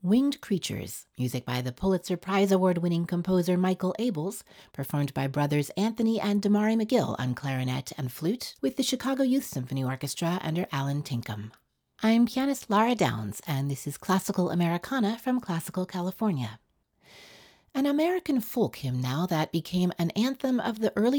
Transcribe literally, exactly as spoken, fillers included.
Winged Creatures, music by the Pulitzer Prize Award-winning composer Michael Abels, performed by brothers Anthony and Damari McGill on clarinet and flute, with the Chicago Youth Symphony Orchestra under Alan Tinkham. I'm pianist Lara Downs, and this is Classical Americana from Classical California. An American folk hymn now that became an anthem of the early